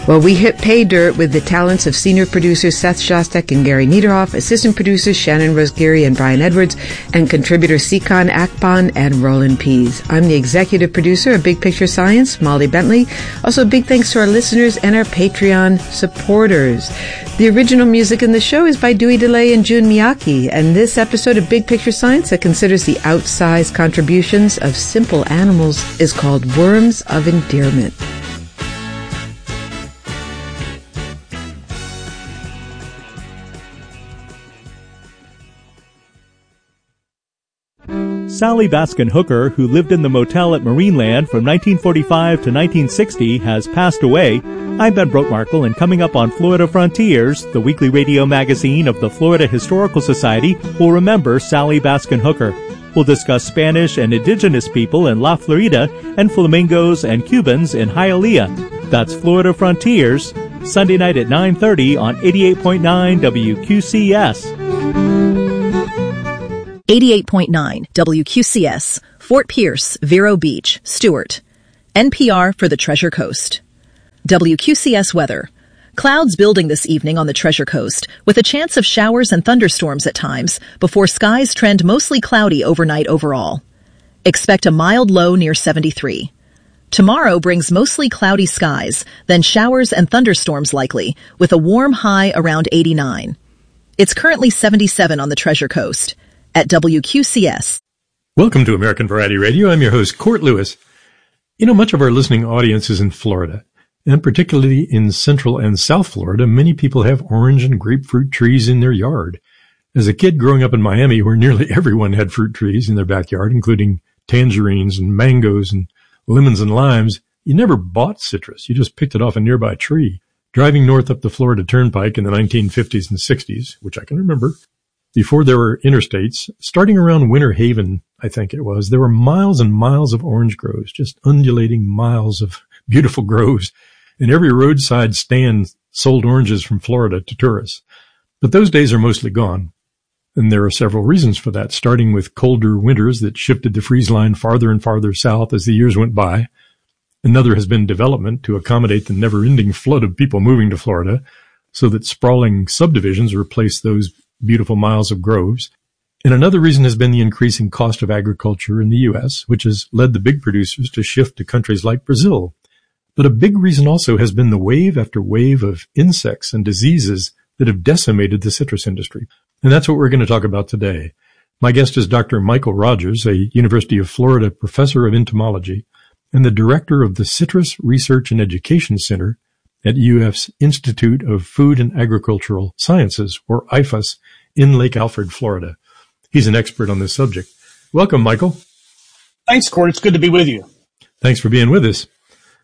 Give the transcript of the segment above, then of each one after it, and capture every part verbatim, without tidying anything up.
Well, we hit pay dirt with the talents of senior producers Seth Shostak and Gary Niederhoff, assistant producers Shannon Rosgeary and Brian Edwards, and contributors Sikon Akpan and Roland Pease. I'm the executive producer of Big Picture Science, Molly Bentley. Also, big thanks to our listeners and our Patreon supporters. The original music in the show is by Dewey DeLay and Jun Miyake, and this episode of Big Picture Science that considers the outsized contributions of simple animals is called Worms of Endearment. Sally Baskin Hooker, who lived in the motel at Marineland from nineteen forty-five to nineteen sixty, has passed away. I'm Ben Brotmarkle, and coming up on Florida Frontiers, the weekly radio magazine of the Florida Historical Society, will remember Sally Baskin Hooker. We'll discuss Spanish and indigenous people in La Florida and flamingos and Cubans in Hialeah. That's Florida Frontiers, Sunday night at nine thirty on eighty-eight point nine W Q C S. eighty-eight point nine W Q C S, Fort Pierce, Vero Beach, Stewart. N P R for the Treasure Coast. W Q C S weather. Clouds building this evening on the Treasure Coast, with a chance of showers and thunderstorms at times, before skies trend mostly cloudy overnight overall. Expect a mild low near seventy-three. Tomorrow brings mostly cloudy skies, then showers and thunderstorms likely, with a warm high around eighty-nine. It's currently seventy-seven on the Treasure Coast. At W Q C S. Welcome to American Variety Radio. I'm your host, Court Lewis. You know, much of our listening audience is in Florida, and particularly in Central and South Florida, many people have orange and grapefruit trees in their yard. As a kid growing up in Miami, where nearly everyone had fruit trees in their backyard, including tangerines and mangoes and lemons and limes, you never bought citrus. You just picked it off a nearby tree. Driving north up the Florida Turnpike in the nineteen fifties and sixties, which I can remember, before there were interstates, starting around Winter Haven, I think it was, there were miles and miles of orange groves, just undulating miles of beautiful groves, and every roadside stand sold oranges from Florida to tourists. But those days are mostly gone, and there are several reasons for that, starting with colder winters that shifted the freeze line farther and farther south as the years went by. Another has been development to accommodate the never-ending flood of people moving to Florida, so that sprawling subdivisions replaced those beautiful miles of groves. And another reason has been the increasing cost of agriculture in the U S, which has led the big producers to shift to countries like Brazil. But a big reason also has been the wave after wave of insects and diseases that have decimated the citrus industry. And that's what we're going to talk about today. My guest is Doctor Michael Rogers, a University of Florida professor of entomology and the director of the Citrus Research and Education Center at U F's Institute of Food and Agricultural Sciences, or I F A S, in Lake Alfred, Florida. He's an expert on this subject. Welcome, Michael. Thanks, Court. It's good to be with you. Thanks for being with us.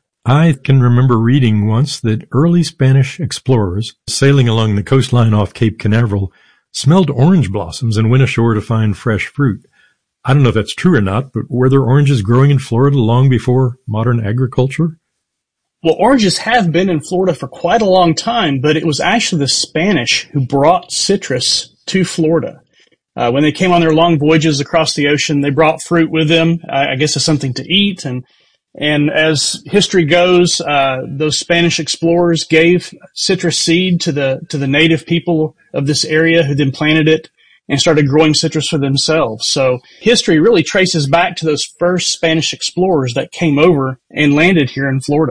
I can remember reading once that early Spanish explorers sailing along the coastline off Cape Canaveral smelled orange blossoms and went ashore to find fresh fruit. I don't know if that's true or not, but were there oranges growing in Florida long before modern agriculture? Well, oranges have been in Florida for quite a long time, but it was actually the Spanish who brought citrus to Florida. Uh, when they came on their long voyages across the ocean, they brought fruit with them, uh, I guess as something to eat. And and as history goes, uh, those Spanish explorers gave citrus seed to the to the native people of this area, who then planted it and started growing citrus for themselves. So history really traces back to those first Spanish explorers that came over and landed here in Florida.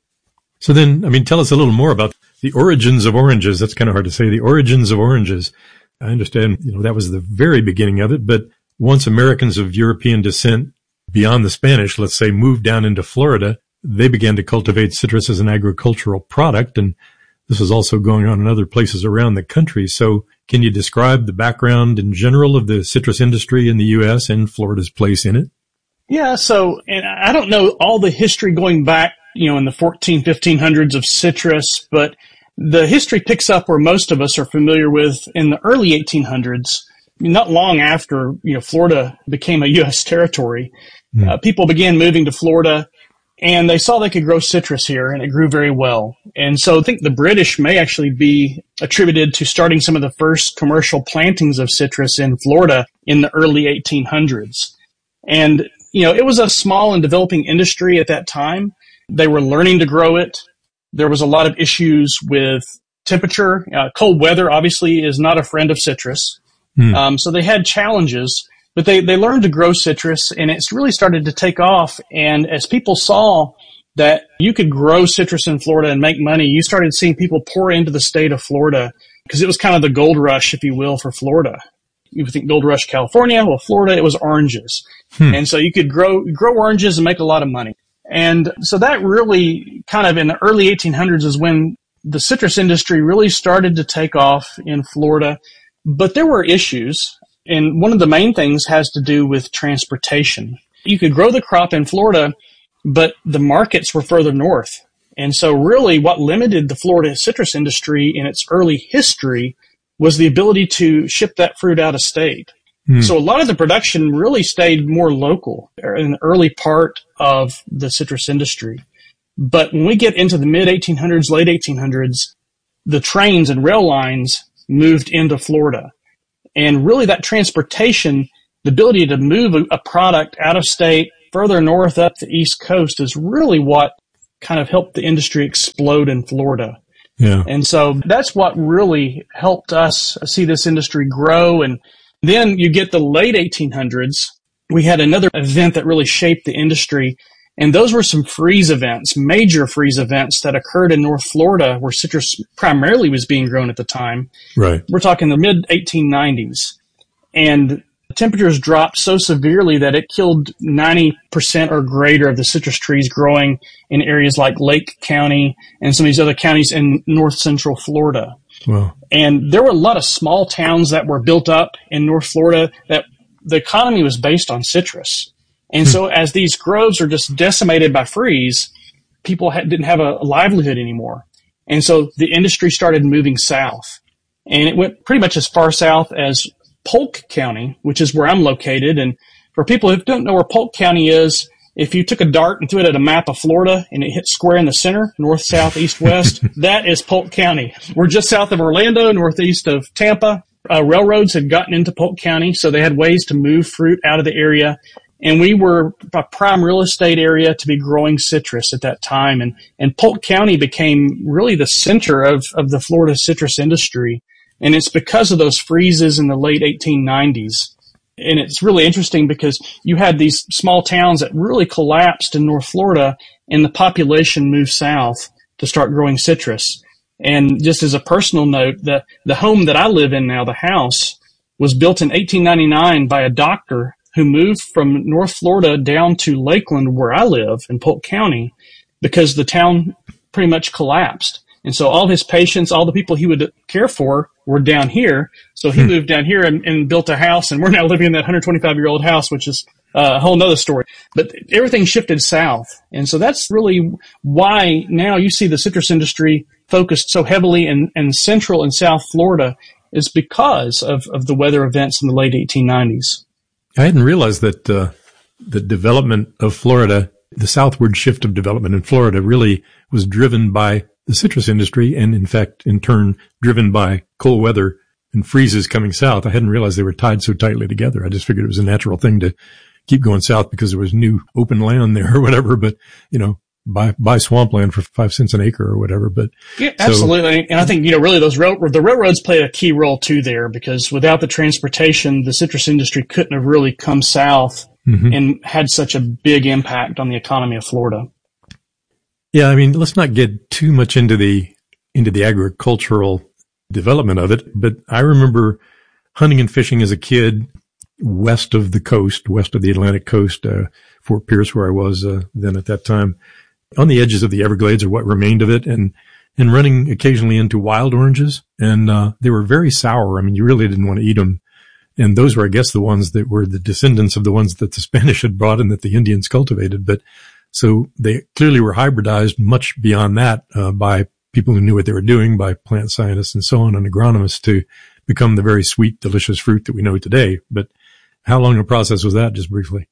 So then, I mean, tell us a little more about the origins of oranges. That's kind of hard to say, the origins of oranges. I understand, you know, that was the very beginning of it, but once Americans of European descent beyond the Spanish, let's say, moved down into Florida, they began to cultivate citrus as an agricultural product, and this was also going on in other places around the country. So can you describe the background in general of the citrus industry in the U S and Florida's place in it? Yeah, so, and I don't know all the history going back, you know, in the fourteen, fifteen hundreds of citrus, but the history picks up where most of us are familiar with in the early eighteen hundreds. Not long after, you know, Florida became a U S territory, mm. uh, people began moving to Florida, and they saw they could grow citrus here, and it grew very well. And so I think the British may actually be attributed to starting some of the first commercial plantings of citrus in Florida in the early eighteen hundreds. And, you know, it was a small and developing industry at that time. They were learning to grow it. There was a lot of issues with temperature. Uh, cold weather, obviously, is not a friend of citrus. Mm. Um, so they had challenges, but they, they learned to grow citrus, and it's really started to take off. And as people saw that you could grow citrus in Florida and make money, you started seeing people pour into the state of Florida because it was kind of the gold rush, if you will, for Florida. You would think gold rush California. Well, Florida, it was oranges. Hmm. And so you could grow, grow oranges and make a lot of money. And so that really kind of in the early eighteen hundreds is when the citrus industry really started to take off in Florida. But there were issues. And one of the main things has to do with transportation. You could grow the crop in Florida, but the markets were further north. And so really what limited the Florida citrus industry in its early history was the ability to ship that fruit out of state. Mm. So a lot of the production really stayed more local in the early part of the citrus industry. But when we get into the mid eighteen hundreds, late eighteen hundreds, the trains and rail lines moved into Florida. And really that transportation, the ability to move a, a product out of state further north up the East Coast is really what kind of helped the industry explode in Florida. Yeah. And so that's what really helped us see this industry grow. And then you get the late eighteen hundreds, we had another event that really shaped the industry. And those were some freeze events, major freeze events that occurred in North Florida where citrus primarily was being grown at the time. Right. We're talking the mid eighteen nineties. And temperatures dropped so severely that it killed ninety percent or greater of the citrus trees growing in areas like Lake County and some of these other counties in north central Florida. Wow. And there were a lot of small towns that were built up in North Florida that the economy was based on citrus. And so as these groves are just decimated by freeze, people ha- didn't have a livelihood anymore. And so the industry started moving south. And it went pretty much as far south as Polk County, which is where I'm located. And for people who don't know where Polk County is, if you took a dart and threw it at a map of Florida and it hit square in the center, north, south, east, west, that is Polk County. We're just south of Orlando, northeast of Tampa. Uh, railroads had gotten into Polk County, so they had ways to move fruit out of the area. And we were a prime real estate area to be growing citrus at that time. And, and Polk County became really the center of, of the Florida citrus industry. And it's because of those freezes in the late eighteen nineties. And it's really interesting because you had these small towns that really collapsed in North Florida and the population moved south to start growing citrus. And just as a personal note, the, the home that I live in now, the house, was built in eighteen ninety-nine by a doctor who moved from North Florida down to Lakeland, where I live in Polk County, because the town pretty much collapsed. And so all his patients, all the people he would care for were down here. So he hmm. moved down here and, and built a house, and we're now living in that one hundred twenty-five year old house, which is a whole nother story. But everything shifted south. And so that's really why now you see the citrus industry focused so heavily in, in central and south Florida, is because of, of the weather events in the late eighteen nineties. I hadn't realized that uh, the development of Florida, the southward shift of development in Florida, really was driven by the citrus industry and, in fact, in turn, driven by cold weather and freezes coming south. I hadn't realized they were tied so tightly together. I just figured it was a natural thing to keep going south because there was new open land there or whatever, but, you know, buy, buy swampland for five cents an acre or whatever. But yeah, absolutely. So, and I think, you know, really those rail, the railroads played a key role too there, because without the transportation, the citrus industry couldn't have really come south mm-hmm. and had such a big impact on the economy of Florida. Yeah. I mean, let's not get too much into the, into the agricultural development of it, but I remember hunting and fishing as a kid west of the coast, west of the Atlantic coast, uh, Fort Pierce, where I was, uh, then at that time, on the edges of the Everglades, or what remained of it, and, and running occasionally into wild oranges. And, uh, they were very sour. I mean, you really didn't want to eat them. And those were, I guess, the ones that were the descendants of the ones that the Spanish had brought and that the Indians cultivated. But so they clearly were hybridized much beyond that, uh, by people who knew what they were doing, by plant scientists and so on, and agronomists, to become the very sweet, delicious fruit that we know today. But how long a process was that, just briefly?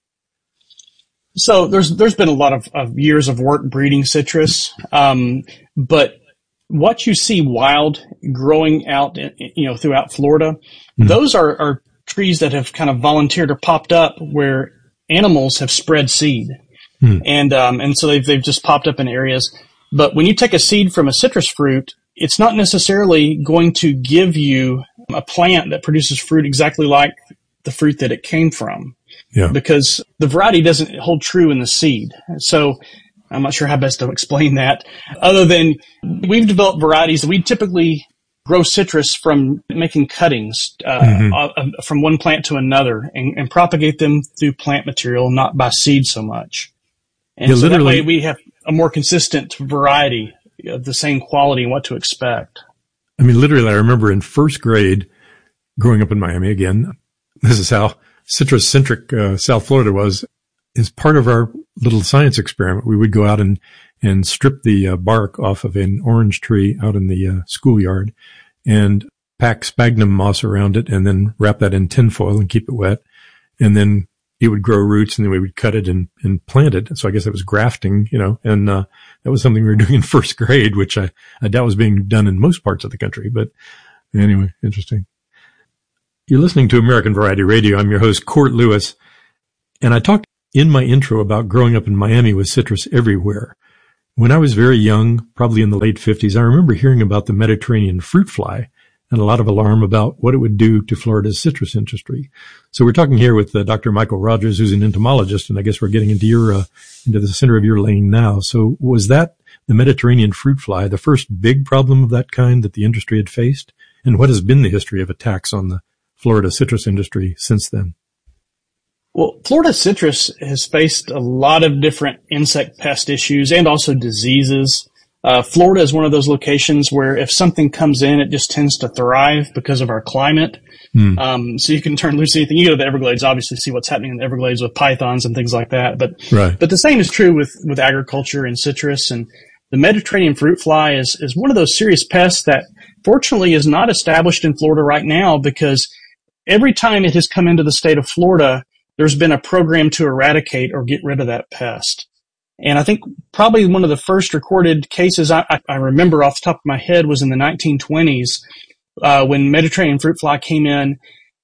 So there's there's been a lot of, of years of work breeding citrus, um, but what you see wild growing out, you know, throughout Florida, mm-hmm. those are, are trees that have kind of volunteered or popped up where animals have spread seed, mm-hmm. and um, and so they've they've just popped up in areas. But when you take a seed from a citrus fruit, it's not necessarily going to give you a plant that produces fruit exactly like the fruit that it came from. Yeah. Because the variety doesn't hold true in the seed. So I'm not sure how best to explain that, other than we've developed varieties that we typically grow citrus from making cuttings uh, mm-hmm. uh, from one plant to another and, and propagate them through plant material, not by seed so much. And yeah, so that way we have a more consistent variety of the same quality and what to expect. I mean, literally, I remember in first grade growing up in Miami again, this is how citrus-centric uh, South Florida was. As part of our little science experiment, we would go out and, and strip the uh, bark off of an orange tree out in the uh, schoolyard and pack sphagnum moss around it and then wrap that in tinfoil and keep it wet. And then it would grow roots and then we would cut it and, and plant it. So I guess it was grafting, you know, and uh, that was something we were doing in first grade, which I, I doubt was being done in most parts of the country. But anyway, interesting. You're listening to American Variety Radio. I'm your host, Court Lewis. And I talked in my intro about growing up in Miami with citrus everywhere. When I was very young, probably in the late fifties, I remember hearing about the Mediterranean fruit fly and a lot of alarm about what it would do to Florida's citrus industry. So we're talking here with uh, Doctor Michael Rogers, who's an entomologist, and I guess we're getting into your uh, into the center of your lane now. So was that the Mediterranean fruit fly the first big problem of that kind that the industry had faced? And what has been the history of attacks on the Florida citrus industry since then? Well, Florida citrus has faced a lot of different insect pest issues and also diseases. Uh, Florida is one of those locations where if something comes in, it just tends to thrive because of our climate. Mm. Um, so you can turn loose anything. You go to the Everglades, obviously see what's happening in the Everglades with pythons and things like that. But, right. but the same is true with, with agriculture and citrus. And the Mediterranean fruit fly is, is one of those serious pests that fortunately is not established in Florida right now, because every time it has come into the state of Florida, there's been a program to eradicate or get rid of that pest. And I think probably one of the first recorded cases I, I remember off the top of my head was in the nineteen twenties, uh, when Mediterranean fruit fly came in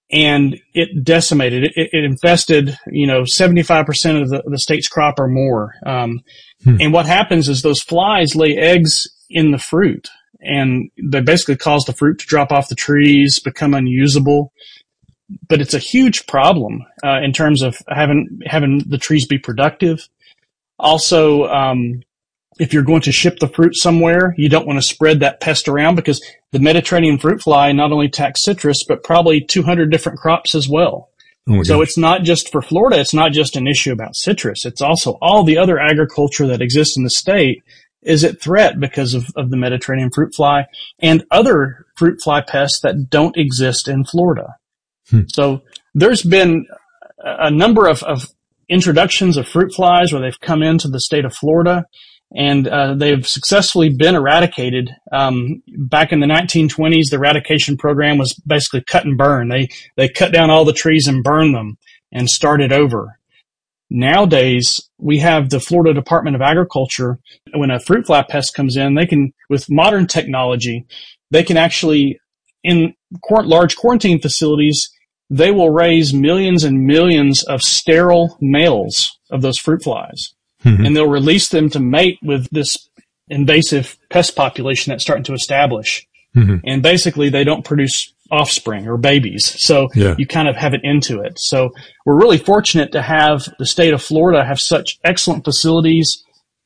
and it decimated. It, it infested, you know, seventy-five percent of the, the state's crop or more. Um, hmm. And what happens is those flies lay eggs in the fruit, and they basically cause the fruit to drop off the trees, become unusable. But it's a huge problem uh, in terms of having having the trees be productive. Also, um, if you're going to ship the fruit somewhere, you don't want to spread that pest around, because the Mediterranean fruit fly not only attacks citrus, but probably two hundred different crops as well. Oh so gosh. It's not just for Florida. It's not just an issue about citrus. It's also all the other agriculture that exists in the state is at threat because of, of the Mediterranean fruit fly and other fruit fly pests that don't exist in Florida. Hmm. So there's been a number of, of introductions of fruit flies where they've come into the state of Florida, and uh, they've successfully been eradicated. Um, back in the nineteen twenties, the eradication program was basically cut and burn. They they cut down all the trees and burned them and started over. Nowadays, we have the Florida Department of Agriculture. When a fruit fly pest comes in, they can, with modern technology, they can actually, in large quarantine facilities, they will raise millions and millions of sterile males of those fruit flies. Mm-hmm. And they'll release them to mate with this invasive pest population that's starting to establish. Mm-hmm. And basically they don't produce offspring or babies. So yeah. you kind of have it into it. So we're really fortunate to have the state of Florida have such excellent facilities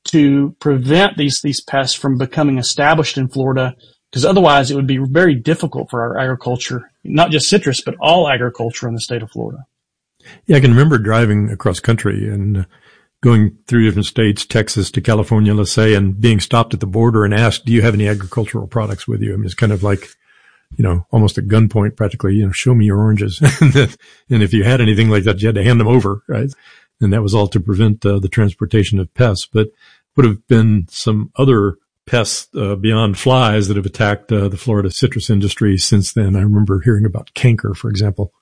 to prevent these, these pests from becoming established in Florida, because otherwise it would be very difficult for our agriculture, not just citrus, but all agriculture in the state of Florida. Yeah, I can remember driving across country and uh, going through different states, Texas to California, let's say, and being stopped at the border and asked, do you have any agricultural products with you? I mean, it's kind of like, you know, almost at gunpoint practically, you know, show me your oranges. And if you had anything like that, you had to hand them over, right? And that was all to prevent uh, the transportation of pests. But would have been some other pests uh, beyond flies that have attacked uh, the Florida citrus industry since then. I remember hearing about canker, for example.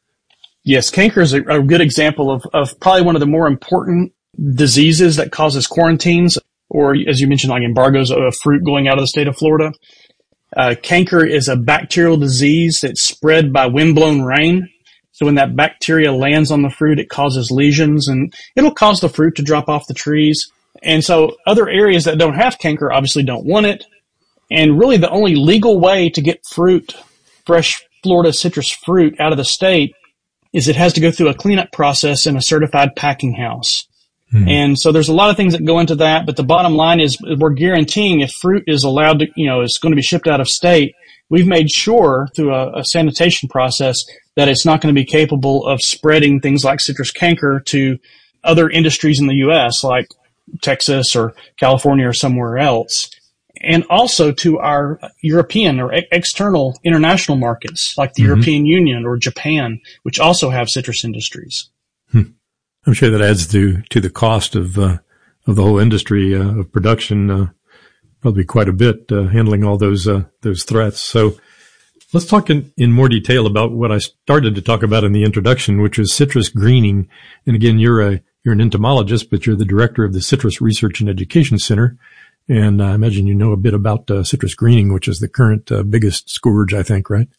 Yes, canker is a, a good example of, of probably one of the more important diseases that causes quarantines, or as you mentioned, like embargoes of fruit going out of the state of Florida. Uh, canker is a bacterial disease that's spread by windblown rain. So when that bacteria lands on the fruit, it causes lesions, and it'll cause the fruit to drop off the trees. And so other areas that don't have canker obviously don't want it. And really the only legal way to get fruit, fresh Florida citrus fruit out of the state is it has to go through a cleanup process in a certified packing house. Mm-hmm. And so there's a lot of things that go into that, but the bottom line is we're guaranteeing if fruit is allowed to, you know, is going to be shipped out of state, we've made sure through a, a sanitation process that it's not going to be capable of spreading things like citrus canker to other industries in the U S, like Texas or California or somewhere else. And also to our European or external international markets, like the mm-hmm. European Union or Japan, which also have citrus industries. Hmm. I'm sure that adds to to the cost of uh, of the whole industry uh, of production, uh, probably quite a bit, uh, handling all those uh, those threats. So let's talk in, in more detail about what I started to talk about in the introduction, which is citrus greening. And again, you're a you're an entomologist, but you're the director of the Citrus Research and Education Center. And I imagine you know a bit about uh, citrus greening, which is the current uh, biggest scourge, I think, right?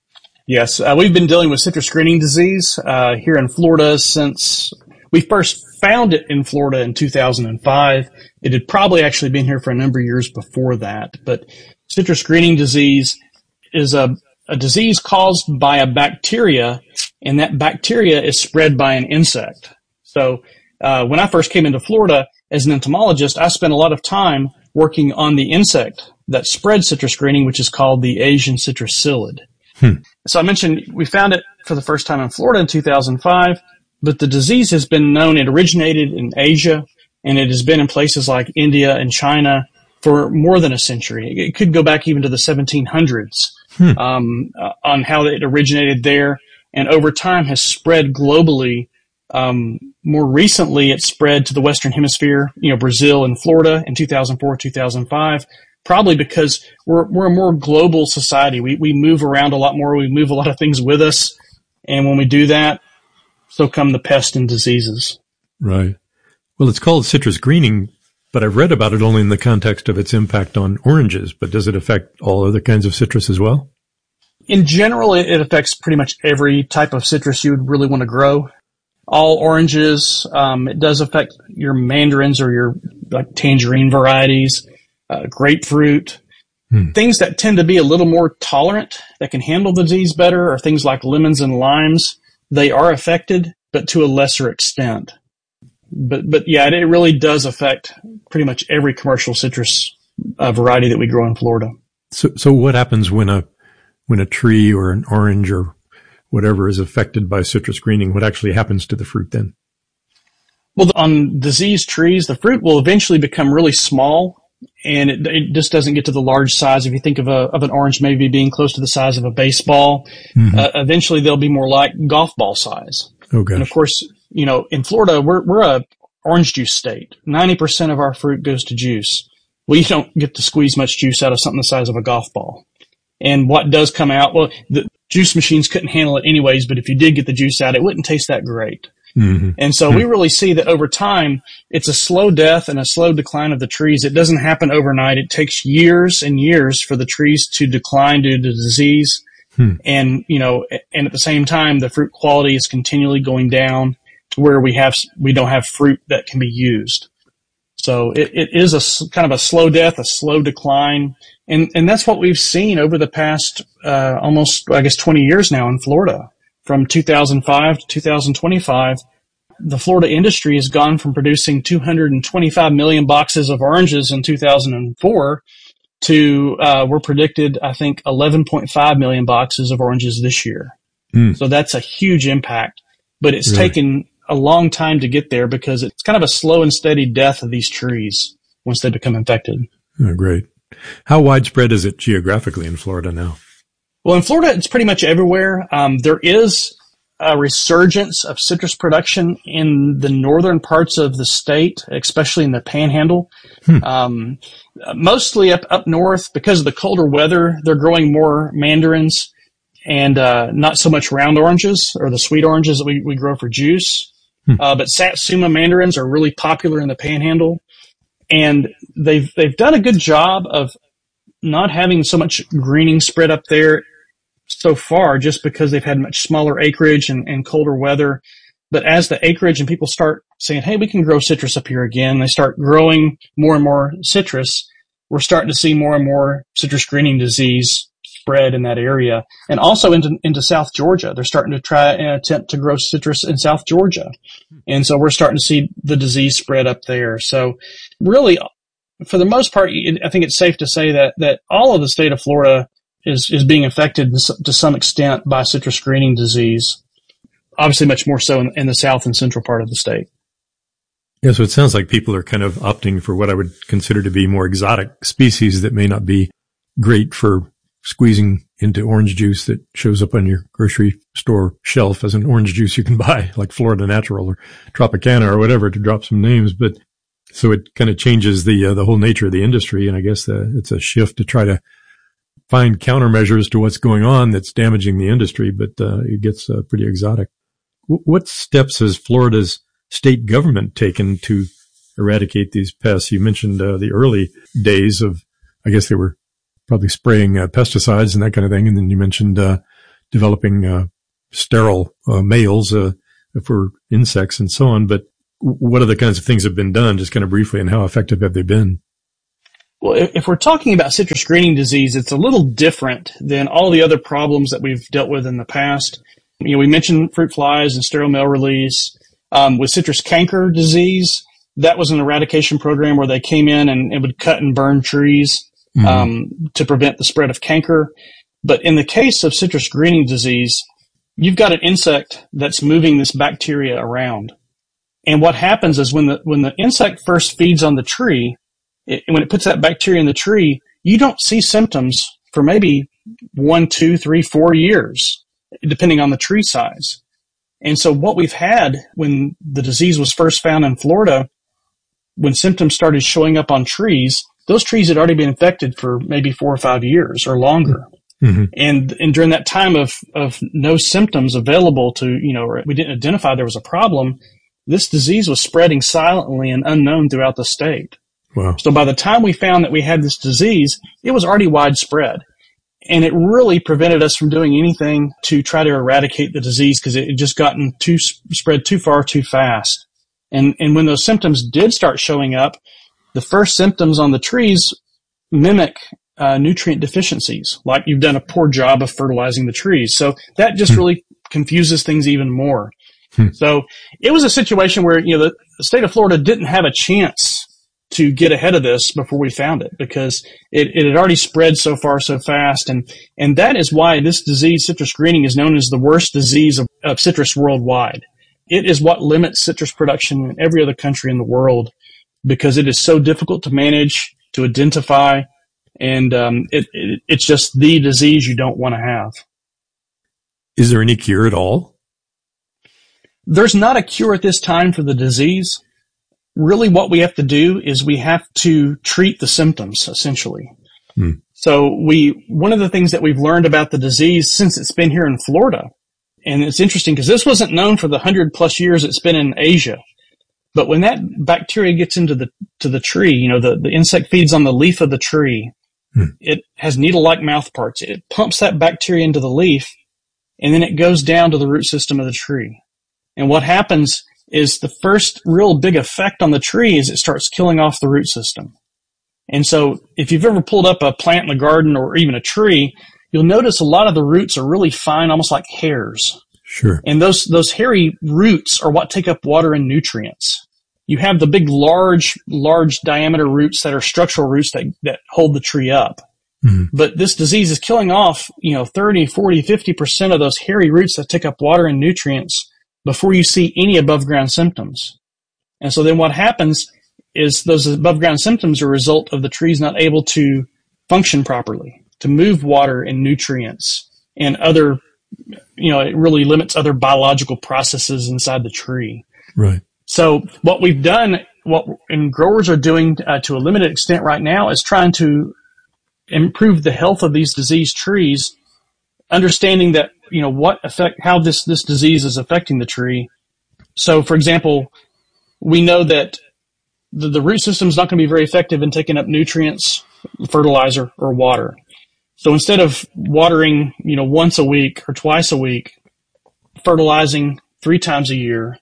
Yes, uh, we've been dealing with citrus greening disease uh, here in Florida since we first found it in Florida in two thousand five. It had probably actually been here for a number of years before that. But citrus greening disease is a, a disease caused by a bacteria, and that bacteria is spread by an insect. So uh, when I first came into Florida as an entomologist, I spent a lot of time working on the insect that spreads citrus greening, which is called the Asian citrus psyllid. Hmm. So I mentioned we found it for the first time in Florida in two thousand five, but the disease has been known. It originated in Asia, and it has been in places like India and China for more than a century. It could go back even to the seventeen hundreds hmm. um, uh, on how it originated there, and over time has spread globally. Um, more recently, it spread to the Western Hemisphere, you know, Brazil and Florida in two thousand four, two thousand five, probably because we're, we're a more global society. We, we move around a lot more. We move a lot of things with us. And when we do that, so come the pests and diseases. Right. Well, it's called citrus greening, but I've read about it only in the context of its impact on oranges. But does it affect all other kinds of citrus as well? In general, it, it affects pretty much every type of citrus you would really want to grow. All oranges. Um, it does affect your mandarins or your like tangerine varieties, uh, grapefruit. Hmm. Things that tend to be a little more tolerant, that can handle the disease better, are things like lemons and limes. They are affected, but to a lesser extent. But but yeah, it, it really does affect pretty much every commercial citrus uh, variety that we grow in Florida. So so what happens when a when a tree or an orange or whatever is affected by citrus greening? What actually happens to the fruit then? Well, on diseased trees, the fruit will eventually become really small, and it, it just doesn't get to the large size. If you think of a of an orange maybe being close to the size of a baseball, mm-hmm. uh, eventually they'll be more like golf ball size. Oh, gosh. And of course, you know, in Florida, we're we're a orange juice state. ninety percent of our fruit goes to juice. We don't get to squeeze much juice out of something the size of a golf ball. And what does come out, well, the juice machines couldn't handle it anyways, but if you did get the juice out, it wouldn't taste that great. Mm-hmm. And so we really see that over time, it's a slow death and a slow decline of the trees. It doesn't happen overnight. It takes years and years for the trees to decline due to disease. Hmm. And, you know, and at the same time, the fruit quality is continually going down to where we have, we don't have fruit that can be used. So it, it is a kind of a slow death, a slow decline. And, and that's what we've seen over the past, uh, almost, I guess, twenty years now in Florida. From two thousand five to two thousand twenty-five, the Florida industry has gone from producing two hundred twenty-five million boxes of oranges in two thousand four to, uh, we're predicted, I think, eleven point five million boxes of oranges this year. Mm. So that's a huge impact, but it's really taken a long time to get there because it's kind of a slow and steady death of these trees once they become infected. Oh, great. How widespread is it geographically in Florida now? Well, in Florida, it's pretty much everywhere. Um, there is a resurgence of citrus production in the northern parts of the state, especially in the Panhandle. Hmm. Um, mostly up up north, because of the colder weather, they're growing more mandarins and uh, not so much round oranges or the sweet oranges that we, we grow for juice. Hmm. Uh, but Satsuma mandarins are really popular in the Panhandle, and they've they've done a good job of not having so much greening spread up there so far, just because they've had much smaller acreage and, and colder weather. But as the acreage and people start saying, hey, we can grow citrus up here again, they start growing more and more citrus, we're starting to see more and more citrus greening disease spread in that area. And also into, into South Georgia. They're starting to try and attempt to grow citrus in South Georgia. And so we're starting to see the disease spread up there. So really, for the most part, I think it's safe to say that, that all of the state of Florida is, is being affected to some extent by citrus greening disease. Obviously much more so in, in the south and central part of the state. Yeah, so it sounds like people are kind of opting for what I would consider to be more exotic species that may not be great for squeezing into orange juice that shows up on your grocery store shelf as an orange juice you can buy, like Florida Natural or Tropicana or whatever, to drop some names. But so it kind of changes the uh, the whole nature of the industry, and I guess uh, it's a shift to try to find countermeasures to what's going on that's damaging the industry, but uh, it gets uh, pretty exotic. What steps has Florida's state government taken to eradicate these pests? You mentioned uh, the early days of, I guess they were probably spraying uh, pesticides and that kind of thing. And then you mentioned uh, developing uh, sterile uh, males uh, for insects and so on. But what other kinds of things have been done, just kind of briefly, and how effective have they been? Well, if we're talking about citrus greening disease, it's a little different than all the other problems that we've dealt with in the past. You know, we mentioned fruit flies and sterile male release. Um, with citrus canker disease, that was an eradication program where they came in and it would cut and burn trees mm-hmm. um, to prevent the spread of canker. But in the case of citrus greening disease, you've got an insect that's moving this bacteria around. And what happens is when the when the insect first feeds on the tree, it, when it puts that bacteria in the tree, you don't see symptoms for maybe one, two, three, four years. Depending on the tree size. And so what we've had when the disease was first found in Florida, when symptoms started showing up on trees, those trees had already been infected for maybe four or five years or longer. Mm-hmm. And, and during that time of, of no symptoms available to, you know, we didn't identify there was a problem, this disease was spreading silently and unknown throughout the state. Wow. So by the time we found that we had this disease, it was already widespread. And it really prevented us from doing anything to try to eradicate the disease because it had just gotten too spread too far too fast. And and when those symptoms did start showing up, the first symptoms on the trees mimic uh, nutrient deficiencies, like you've done a poor job of fertilizing the trees. So that just hmm. really confuses things even more. Hmm. So it was a situation where, you know, the, the state of Florida didn't have a chance to get ahead of this before we found it because it, it had already spread so far so fast. And, and that is why this disease, citrus greening, is known as the worst disease of, of citrus worldwide. It is what limits citrus production in every other country in the world because it is so difficult to manage, to identify, and um, it, it, it's just the disease you don't want to have. Is there any cure at all? There's not a cure at this time for the disease. Really what we have to do is we have to treat the symptoms, essentially. Hmm. So we, one of the things that we've learned about the disease since it's been here in Florida, and it's interesting because this wasn't known for the hundred plus years it's been in Asia. But when that bacteria gets into the, to the tree, you know, the, the insect feeds on the leaf of the tree, hmm. it has needle-like mouth parts. It pumps that bacteria into the leaf, and then it goes down to the root system of the tree. And what happens is the first real big effect on the tree is it starts killing off the root system. And so if you've ever pulled up a plant in the garden or even a tree, you'll notice a lot of the roots are really fine, almost like hairs. Sure. And those, those hairy roots are what take up water and nutrients. You have the big, large, large diameter roots that are structural roots that, that hold the tree up. Mm-hmm. But this disease is killing off, you know, thirty, forty, fifty percent of those hairy roots that take up water and nutrients before you see any above ground symptoms. And so then what happens is those above ground symptoms are a result of the trees not able to function properly, to move water and nutrients and other, you know, it really limits other biological processes inside the tree. Right. So what we've done, what and growers are doing uh, to a limited extent right now is trying to improve the health of these diseased trees, understanding that, you know, what effect, how this, this disease is affecting the tree. So, for example, we know that the, the root system is not going to be very effective in taking up nutrients, fertilizer, or water. So instead of watering, you know, once a week or twice a week, fertilizing three times a year,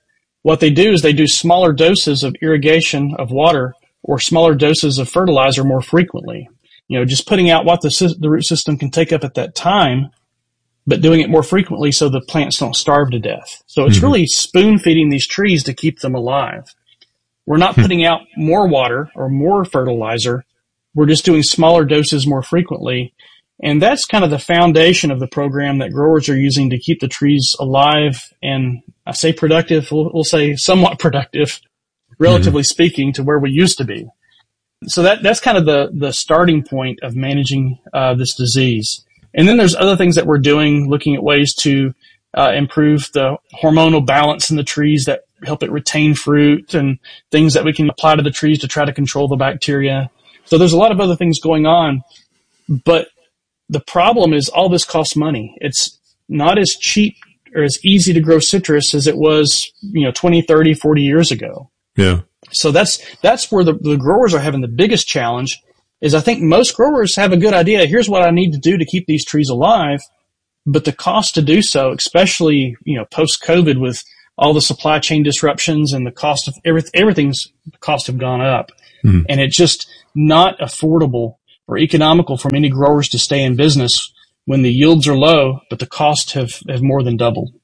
what they do is they do smaller doses of irrigation of water or smaller doses of fertilizer more frequently. You know, just putting out what the, the root system can take up at that time, but doing it more frequently so the plants don't starve to death. So it's mm-hmm. really spoon feeding these trees to keep them alive. We're not putting out more water or more fertilizer. We're just doing smaller doses more frequently. And that's kind of the foundation of the program that growers are using to keep the trees alive and, I say productive, we'll, we'll say somewhat productive, relatively mm-hmm. speaking, to where we used to be. So that that's kind of the, the starting point of managing uh, this disease. And then there's other things that we're doing, looking at ways to uh, improve the hormonal balance in the trees that help it retain fruit, and things that we can apply to the trees to try to control the bacteria. So there's a lot of other things going on, but the problem is all this costs money. It's not as cheap or as easy to grow citrus as it was, you know, twenty, thirty, forty years ago. Yeah. So that's, that's where the, the growers are having the biggest challenge. Is I think most growers have a good idea. Here's what I need to do to keep these trees alive. But the cost to do so, especially, you know, post-COVID with all the supply chain disruptions and the cost of everything, everything's cost have gone up. Mm-hmm. And it's just not affordable or economical for many growers to stay in business when the yields are low, but the costs have, have more than doubled.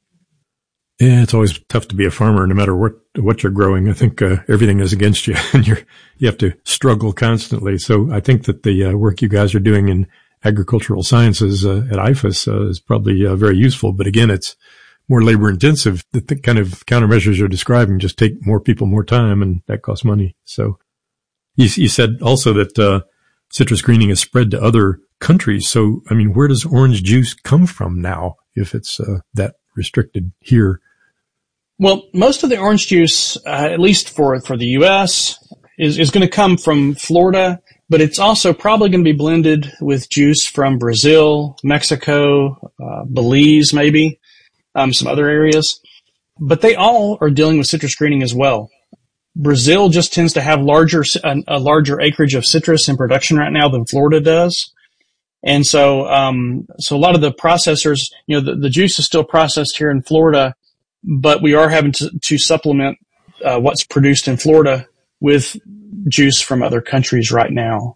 Yeah, it's always tough to be a farmer, no matter what what you're growing. I think uh, everything is against you, and you're you have to struggle constantly. So I think that the uh, work you guys are doing in agricultural sciences uh, at I F A S uh, is probably uh, very useful. But again, it's more labor intensive. The, the kind of countermeasures you're describing just take more people, more time, and that costs money. So you, you said also that uh, citrus greening is spread to other countries. So I mean, where does orange juice come from now if it's uh, that restricted here? Well, most of the orange juice, uh, at least for, for the U S, is, is going to come from Florida, but it's also probably going to be blended with juice from Brazil, Mexico, uh, Belize, maybe, um, some other areas. But they all are dealing with citrus greening as well. Brazil just tends to have larger, a, a larger acreage of citrus in production right now than Florida does. And so, um, so a lot of the processors, you know, the, the juice is still processed here in Florida, but we are having to, to supplement uh, what's produced in Florida with juice from other countries right now.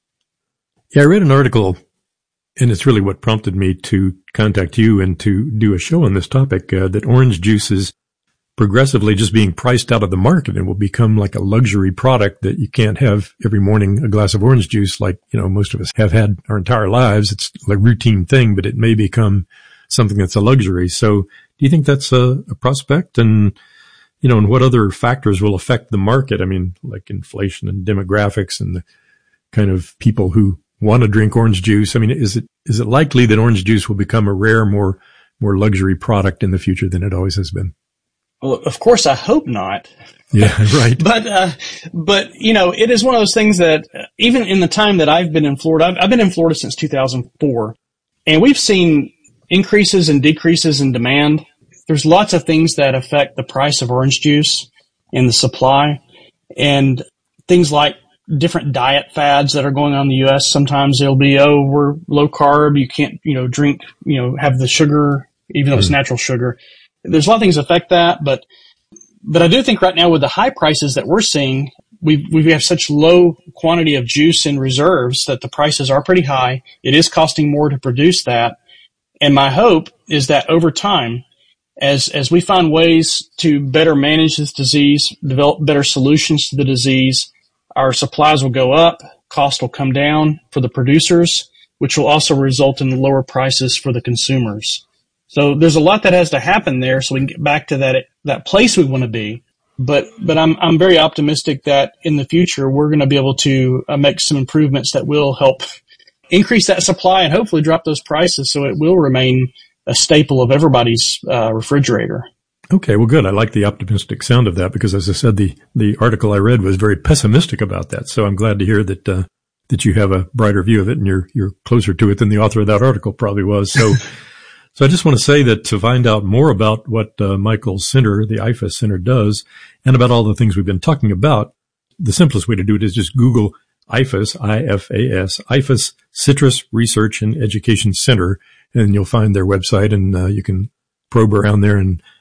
Yeah, I read an article, and it's really what prompted me to contact you and to do a show on this topic, uh, that orange juice is progressively just being priced out of the market and will become like a luxury product that you can't have every morning a glass of orange juice like, you know, most of us have had our entire lives. It's a routine thing, but it may become something that's a luxury. So do you think that's a, a prospect? And, you know, and what other factors will affect the market? I mean, like inflation and demographics and the kind of people who want to drink orange juice. I mean, is it, is it likely that orange juice will become a rare, more, more luxury product in the future than it always has been? Well, of course, I hope not. Yeah, right. but, uh, but, you know, it is one of those things that uh, even in the time that I've been in Florida, I've, I've been in Florida since two thousand four, and we've seen increases and decreases in demand. There's lots of things that affect the price of orange juice and the supply, and things like different diet fads that are going on in the U S. Sometimes it'll be, oh, we're low carb. You can't, you know, drink, you know, have the sugar, even though it's natural sugar. There's a lot of things that affect that, but, but I do think right now with the high prices that we're seeing, we we have such low quantity of juice in reserves that the prices are pretty high. It is costing more to produce that. And my hope is that over time, as as we find ways to better manage this disease, develop better solutions to the disease, our supplies will go up, cost will come down for the producers, which will also result in lower prices for the consumers. So there's a lot that has to happen there so we can get back to that that place we want to be. But but I'm I'm very optimistic that in the future we're going to be able to uh, make some improvements that will help increase that supply and hopefully drop those prices so it will remain a staple of everybody's uh, refrigerator. Okay, well, good. I like the optimistic sound of that because, as I said, the, the article I read was very pessimistic about that. So I'm glad to hear that uh, that you have a brighter view of it and you're you're closer to it than the author of that article probably was. So so I just want to say that to find out more about what uh, Michael's center, the I F A S Center, does and about all the things we've been talking about, the simplest way to do it is just Google I F A S, I F A S, I F A S Citrus Research and Education Center, and you'll find their website, and uh, you can probe around there and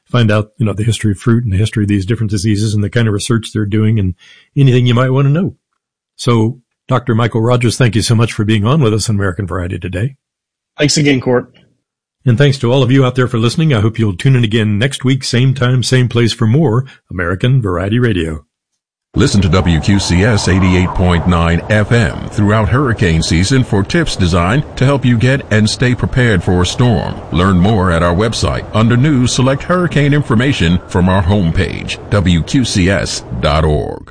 find out, you know, the history of fruit and the history of these different diseases and the kind of research they're doing and anything you might want to know. So, Doctor Michael Rogers, thank you so much for being on with us on American Variety today. Thanks again, Court. And thanks to all of you out there for listening. I hope you'll tune in again next week, same time, same place for more American Variety Radio. Listen to W Q C S eighty-eight point nine F M throughout hurricane season for tips designed to help you get and stay prepared for a storm. Learn more at our website. Under News, select Hurricane Information from our homepage, W Q C S dot org.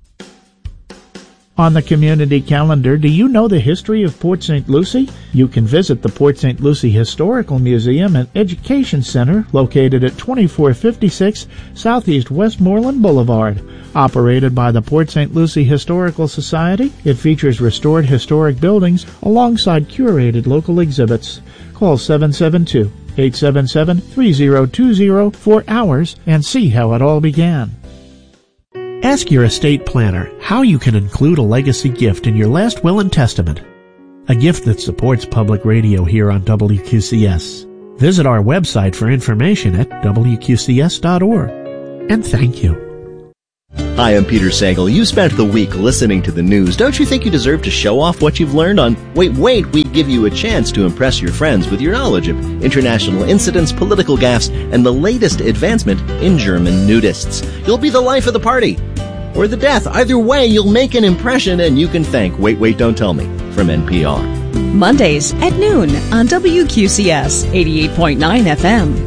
On the community calendar, do you know the history of Port Saint Lucie? You can visit the Port Saint Lucie Historical Museum and Education Center located at twenty-four fifty-six Southeast Westmoreland Boulevard. Operated by the Port Saint Lucie Historical Society, it features restored historic buildings alongside curated local exhibits. Call seven seven two, eight seven seven, three zero two zero for hours and see how it all began. Ask your estate planner how you can include a legacy gift in your last will and testament. A gift that supports public radio here on W Q C S. Visit our website for information at W Q C S dot org. And thank you. Hi, I'm Peter Sagal. You spent the week listening to the news. Don't you think you deserve to show off what you've learned on Wait, Wait? We give you a chance to impress your friends with your knowledge of international incidents, political gaffes, and the latest advancement in German nudists. You'll be the life of the party. Or the death. Either way, you'll make an impression and you can thank Wait, Wait, Don't Tell Me from N P R. Mondays at noon on W Q C S eighty-eight point nine F M.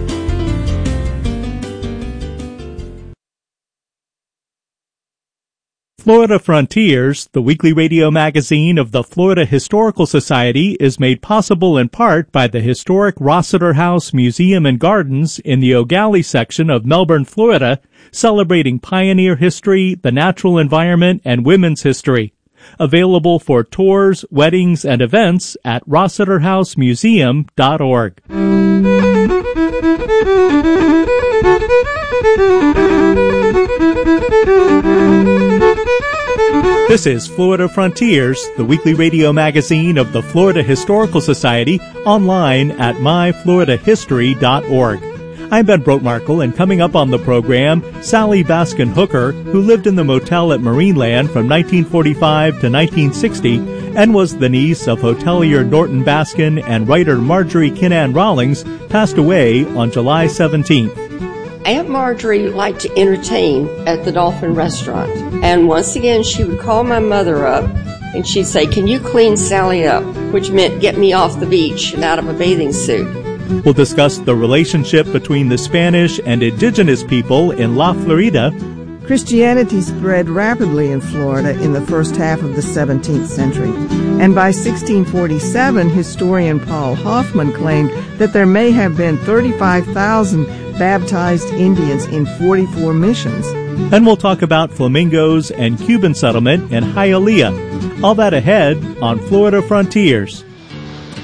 Florida Frontiers, the weekly radio magazine of the Florida Historical Society, is made possible in part by the historic Rossiter House Museum and Gardens in the O'Galley section of Melbourne, Florida, celebrating pioneer history, the natural environment, and women's history. Available for tours, weddings, and events at rossiter house museum dot org. This is Florida Frontiers, the weekly radio magazine of the Florida Historical Society, online at my florida history dot org. I'm Ben Brotmarkle, and coming up on the program, Sally Baskin Hooker, who lived in the motel at Marineland from nineteen forty-five to nineteen sixty and was the niece of hotelier Norton Baskin and writer Marjorie Kinnan Rawlings, passed away on July seventeenth. Aunt Marjorie liked to entertain at the Dolphin Restaurant, and once again she would call my mother up and she'd say, "Can you clean Sally up?" which meant get me off the beach and out of a bathing suit. We'll discuss the relationship between the Spanish and indigenous people in La Florida. Christianity spread rapidly in Florida in the first half of the seventeenth century, and by sixteen forty-seven, historian Paul Hoffman claimed that there may have been thirty-five thousand baptized Indians in forty-four missions. And we'll talk about flamingos and Cuban settlement in Hialeah. All that ahead on Florida Frontiers.